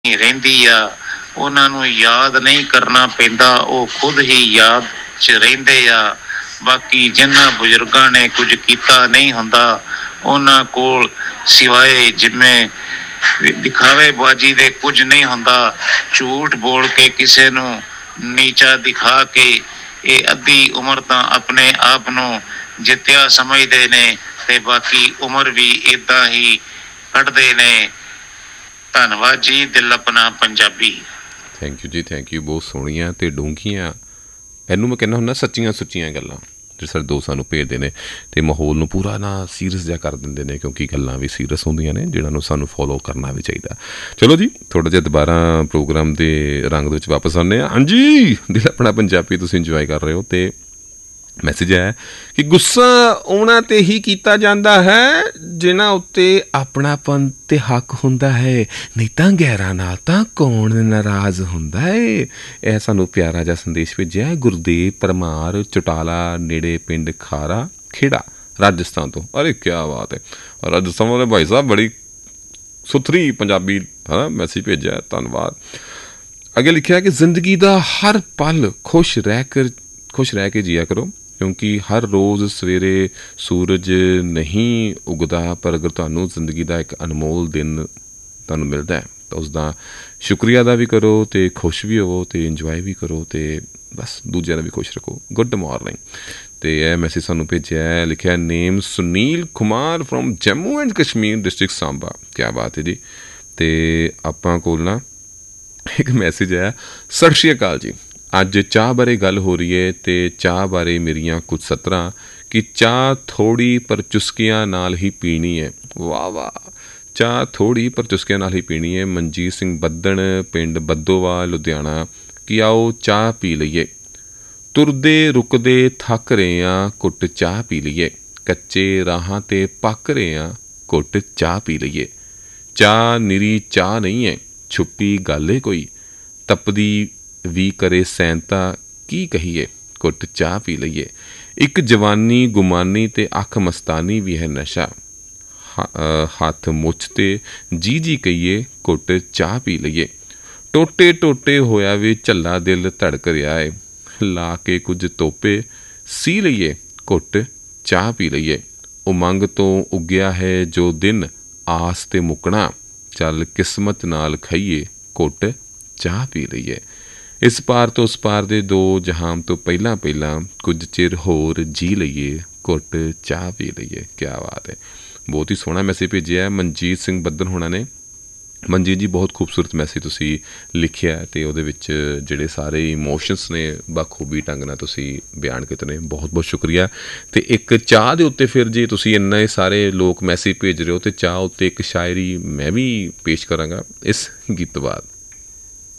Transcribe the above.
ਰਹਿੰਦੀ ਆ, ਉਹਨਾਂ ਨੂੰ ਯਾਦ ਨਹੀਂ ਕਰਨਾ ਪੈਂਦਾ, ਉਹ ਖੁਦ ਹੀ ਯਾਦ 'ਚ ਰਹਿੰਦੇ ਆ। ਬਾਕੀ ਜਿਨ੍ਹਾਂ ਬਜ਼ੁਰਗਾਂ ਨੇ ਕੁਝ ਕੀਤਾ ਨਹੀਂ ਹੁੰਦਾ, ਉਹਨਾਂ ਕੋਲ ਸਿਵਾਏ ਜਿਵੇਂ ਦਿਖਾਵੇਬਾਜ਼ੀ ਦੇ ਕੁਝ ਨਹੀਂ ਹੁੰਦਾ। ਝੂਠ ਬੋਲ ਕੇ ਕਿਸੇ ਨੂੰ ਨੀਚਾ ਦਿਖਾ ਕੇ ਇਹ ਅੱਧੀ ਉਮਰ ਤਾਂ ਆਪਣੇ ਆਪ ਨੂੰ ਜਿੱਤਿਆ ਸਮਝਦੇ ਨੇ ਤੇ ਬਾਕੀ ਉਮਰ ਵੀ ਏਦਾਂ ਹੀ ਕੱਢਦੇ ਨੇ। ਧੰਨਵਾਦ ਜੀ। ਦਿਲ ਆਪਣਾ ਪੰਜਾਬੀ। ਥੈਂਕ ਯੂ ਜੀ, ਥੈਂਕ ਯੂ। ਬਹੁਤ ਸੋਹਣੀਆਂ ਅਤੇ ਡੂੰਘੀਆਂ, ਇਹਨੂੰ ਮੈਂ ਕਹਿੰਦਾ ਹੁੰਦਾ ਸੱਚੀਆਂ ਸੁੱਚੀਆਂ ਗੱਲਾਂ ਜਿਹੜੇ ਸਾਡੇ ਦੋਸਤ ਸਾਨੂੰ ਭੇਜਦੇ ਨੇ ਅਤੇ ਮਾਹੌਲ ਨੂੰ ਪੂਰਾ ਨਾ ਸੀਰੀਅਸ ਜਿਹਾ ਕਰ ਦਿੰਦੇ ਨੇ, ਕਿਉਂਕਿ ਗੱਲਾਂ ਵੀ ਸੀਰੀਅਸ ਹੁੰਦੀਆਂ ਨੇ ਜਿਹਨਾਂ ਨੂੰ ਸਾਨੂੰ ਫੋਲੋ ਕਰਨਾ ਵੀ ਚਾਹੀਦਾ। ਚਲੋ ਜੀ, ਥੋੜ੍ਹਾ ਜਿਹਾ ਦੁਬਾਰਾ ਪ੍ਰੋਗਰਾਮ ਦੇ ਰੰਗ ਦੇ ਵਿੱਚ ਵਾਪਸ ਆਉਂਦੇ ਹਾਂ। ਹਾਂਜੀ, ਦਿਲ ਆਪਣਾ ਪੰਜਾਬੀ ਤੁਸੀਂ ਇੰਜੋਏ ਕਰ ਰਹੇ ਹੋ ਅਤੇ ਮੈਸੇਜ ਹੈ ਕਿ ਗੁੱਸਾ ਉਹਨਾਂ 'ਤੇ ਹੀ ਕੀਤਾ ਜਾਂਦਾ ਹੈ ਜਿਨ੍ਹਾਂ ਉੱਤੇ ਆਪਣਾਪਨ ਅਤੇ ਹੱਕ ਹੁੰਦਾ ਹੈ, ਨਹੀਂ ਤਾਂ ਗੈਰਾਂ ਨਾਲ ਤਾਂ ਕੌਣ ਨਾਰਾਜ਼ ਹੁੰਦਾ ਹੈ। ਇਹ ਸਾਨੂੰ ਪਿਆਰਾ ਜਿਹਾ ਸੰਦੇਸ਼ ਭੇਜਿਆ ਗੁਰਦੇਵ ਪਰਮਾਰ, ਚੁਟਾਲਾ ਨੇੜੇ ਪਿੰਡ ਖਾਰਾ ਖੇੜਾ, ਰਾਜਸਥਾਨ ਤੋਂ। ਅਰੇ ਕਿਆ ਬਾਤ ਹੈ, ਰਾਜਸਥਾਨ ਵਾਲੇ ਭਾਈ ਸਾਹਿਬ ਬੜੀ ਸੁਥਰੀ ਪੰਜਾਬੀ ਮੈਸੇਜ ਭੇਜਿਆ, ਧੰਨਵਾਦ। ਅੱਗੇ ਲਿਖਿਆ ਕਿ ਜ਼ਿੰਦਗੀ ਦਾ ਹਰ ਪਲ ਖੁਸ਼ ਰਹਿ ਕੇ ਜੀਆ ਕਰੋ, ਕਿਉਂਕਿ ਹਰ ਰੋਜ਼ ਸਵੇਰੇ ਸੂਰਜ ਨਹੀਂ ਉੱਗਦਾ, ਪਰ ਅਗਰ ਤੁਹਾਨੂੰ ਜ਼ਿੰਦਗੀ ਦਾ ਇੱਕ ਅਨਮੋਲ ਦਿਨ ਤੁਹਾਨੂੰ ਮਿਲਦਾ ਹੈ ਤਾਂ ਉਸਦਾ ਸ਼ੁਕਰੀਆ ਅਦਾ ਵੀ ਕਰੋ ਅਤੇ ਖੁਸ਼ ਵੀ ਹੋਵੋ ਅਤੇ ਇੰਜੋਏ ਵੀ ਕਰੋ ਅਤੇ ਬਸ ਦੂਜਿਆਂ ਨੂੰ ਵੀ ਖੁਸ਼ ਰੱਖੋ। Good morning. ਅਤੇ ਇਹ ਮੈਸੇਜ ਸਾਨੂੰ ਭੇਜਿਆ, ਲਿਖਿਆ ਨੇਮ Sunil Kumar from Jammu and Kashmir district Samba. ਕਿਆ ਬਾਤ ਹੈ ਜੀ। ਅਤੇ ਆਪਾਂ ਕੋਲ ਨਾ ਇੱਕ ਮੈਸੇਜ ਹੈ, ਸਤਿ ਸ਼੍ਰੀ ਅਕਾਲ ਜੀ। ਅੱਜ ਚਾਹ ਬਾਰੇ ਗੱਲ ਹੋ ਰਹੀ ਹੈ ਅਤੇ ਚਾਹ ਬਾਰੇ ਮੇਰੀਆਂ ਕੁਝ ਸਤਰਾਂ ਕਿ ਚਾਹ ਥੋੜ੍ਹੀ ਪਰ ਚੁਸਕੀਆਂ ਨਾਲ ਹੀ ਪੀਣੀ ਹੈ। ਵਾਹ ਵਾਹ, ਚਾਹ ਥੋੜ੍ਹੀ ਪਰ ਚੁਸਕੀਆਂ ਨਾਲ ਹੀ ਪੀਣੀ ਹੈ। ਮਨਜੀਤ ਸਿੰਘ ਬੱਦਣ, ਪਿੰਡ ਬੱਦੋਵਾਲ, ਲੁਧਿਆਣਾ। ਕਿ ਆਓ ਚਾਹ ਪੀ ਲਈਏ, ਤੁਰਦੇ ਰੁਕਦੇ ਥੱਕ ਰਹੇ ਹਾਂ, ਘੁੱਟ ਚਾਹ ਪੀ ਲਈਏ, ਕੱਚੇ ਰਾਹਾਂ 'ਤੇ ਪੱਕ ਰਹੇ ਹਾਂ, ਘੁੱਟ ਚਾਹ ਪੀ ਲਈਏ। ਚਾਹ ਨਿਰੀ ਚਾਹ ਨਹੀਂ ਹੈ, ਛੁਪੀ ਗੱਲ ਏ ਕੋਈ, ਤਪਦੀ ਵੀ ਕਰੇ ਸੈਂਤਾ ਕੀ ਕਹੀਏ, ਘੁੱਟ ਚਾਹ ਪੀ ਲਈਏ। ਇੱਕ ਜਵਾਨੀ ਗੁਮਾਨੀ ਅਤੇ ਅੱਖ ਮਸਤਾਨੀ ਵੀ ਹੈ ਨਸ਼ਾ, ਹੱਥ ਮੁੱਛ 'ਤੇ ਜੀ ਕਹੀਏ, ਘੁੱਟ ਚਾਹ ਪੀ ਲਈਏ। ਟੋਟੇ ਟੋਟੇ ਹੋਇਆ ਵੀ ਝੱਲਾ ਦਿਲ ਧੜਕ ਰਿਹਾ ਏ, ਲਾ ਕੇ ਕੁਝ ਤੋਪੇ ਸੀ ਲਈਏ, ਘੁੱਟ ਚਾਹ ਪੀ ਲਈਏ। ਉਮੰਗ ਤੋਂ ਉੱਗਿਆ ਹੈ ਜੋ ਦਿਨ ਆਸ 'ਤੇ ਮੁੱਕਣਾ, ਚੱਲ ਕਿਸਮਤ ਨਾਲ ਖਾਈਏ, ਘੁੱਟ ਚਾਹ ਪੀ ਲਈਏ। ਇਸ ਪਾਰ ਤੋਂ ਉਸ ਪਾਰ ਦੇ ਦੋ ਜਹਾਨ ਤੋਂ ਪਹਿਲਾਂ ਕੁਝ ਚਿਰ ਹੋਰ ਜੀ ਲਈਏ, ਘੁੱਟ ਚਾਹ ਪੀ ਲਈਏ। ਕਿਆ ਬਾਤ ਹੈ, ਬਹੁਤ ਹੀ ਸੋਹਣਾ ਮੈਸੇਜ ਭੇਜਿਆ ਮਨਜੀਤ ਸਿੰਘ ਬੱਦਨ ਹੋਣਾ ਨੇ। ਮਨਜੀਤ ਜੀ, ਬਹੁਤ ਖੂਬਸੂਰਤ ਮੈਸੇਜ ਤੁਸੀਂ ਲਿਖਿਆ ਅਤੇ ਉਹਦੇ ਵਿੱਚ ਜਿਹੜੇ ਸਾਰੇ ਇਮੋਸ਼ਨਸ ਨੇ ਬਾਖੂਬੀ ਢੰਗ ਨਾਲ ਤੁਸੀਂ ਬਿਆਨ ਕੀਤੇ ਨੇ, ਬਹੁਤ ਬਹੁਤ ਸ਼ੁਕਰੀਆ। ਅਤੇ ਇੱਕ ਚਾਹ ਦੇ ਉੱਤੇ ਫਿਰ ਜੇ ਤੁਸੀਂ ਇੰਨੇ ਸਾਰੇ ਲੋਕ ਮੈਸੇਜ ਭੇਜ ਰਹੇ ਹੋ ਅਤੇ ਚਾਹ ਉੱਤੇ ਇੱਕ ਸ਼ਾਇਰੀ ਮੈਂ ਵੀ ਪੇਸ਼ ਕਰਾਂਗਾ ਇਸ ਗੀਤ ਤੋਂ ਬਾਅਦ।